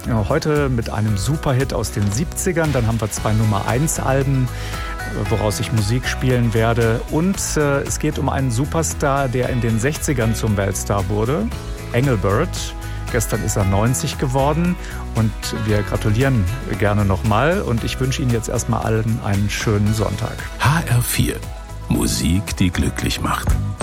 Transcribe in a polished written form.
Heute mit einem Superhit aus den 70ern. Dann haben wir 2 Nummer-1-Alben, woraus ich Musik spielen werde. Und es geht um einen Superstar, der in den 60ern zum Weltstar wurde, Engelbert. Gestern ist er 90 geworden und wir gratulieren gerne nochmal. Und ich wünsche Ihnen jetzt erstmal allen einen schönen Sonntag. HR4. Musik, die glücklich macht.